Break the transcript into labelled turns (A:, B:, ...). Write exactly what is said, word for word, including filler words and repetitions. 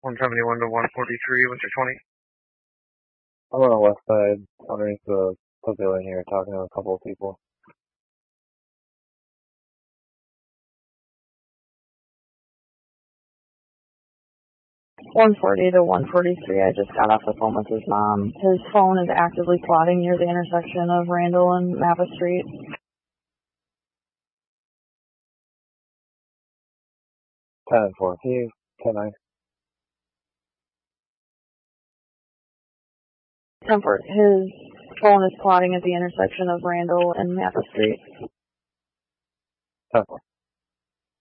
A: one seventy-one to one forty-three, what's your twenty?
B: I'm on the west side, underneath the pavilion here, talking to a couple of people.
C: one forty to one forty-three, I just got off the phone with his mom. His phone is actively plotting near the intersection of Randall and Mappa Street.
B: ten and four, can you, ten nine?
C: Comfort, his phone is plotting at the intersection of Randall and Mappa Street.
B: ten four.